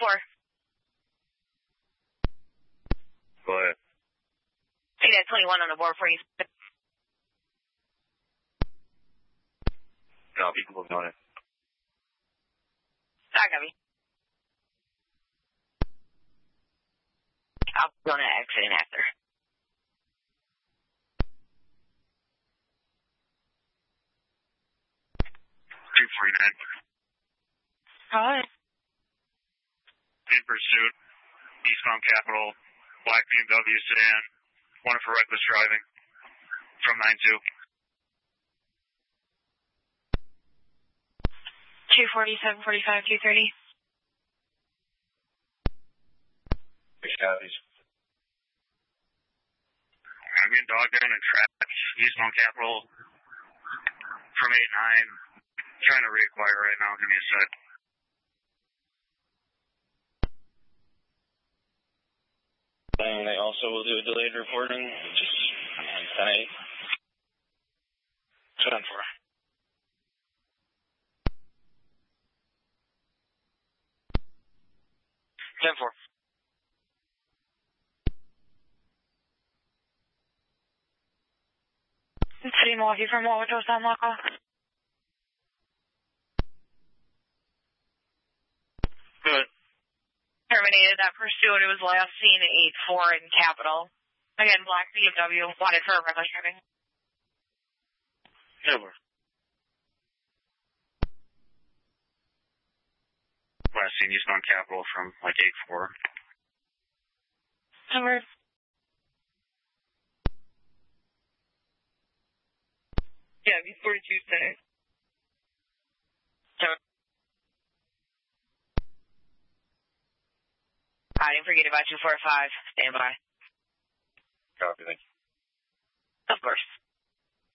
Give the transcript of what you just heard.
Go ahead. I got 21 on the board for you. Copy. We'll go ahead. I copy. I'm going to exit in after. Hi. In pursuit, eastbound Capitol, black BMW sedan, wanted for reckless driving from 9-2. 240, 745, 230. Six copies. I'm getting dogged down in traffic, eastbound Capitol from 8-9. Trying to reacquire right now. Give me a sec. And they also will do a delayed reporting, just on 10-8. 10-4. City Milwaukee from what was on local? Good. Terminated that pursuit. It was last seen at 8-4 in Capitol. Again, black BMW, wanted for reckless driving. Silver. Last seen eastbound Capitol from like 8-4. Number. Yeah, he's 42 center. I didn't forget about 245. Stand by. Copy, thank you. Of course.